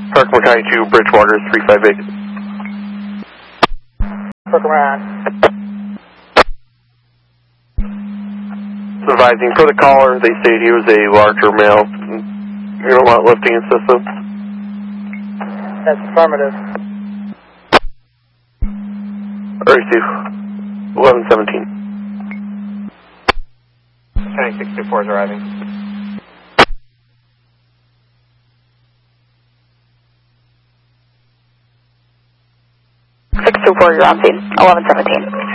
Parkmore County 2, Bridgewater 358. Parkmore. Advising for the caller, they stated he was a larger male. You don't want lifting assistance? That's affirmative. Receive 1117. County 624 is arriving. 624, you're on scene. 1117.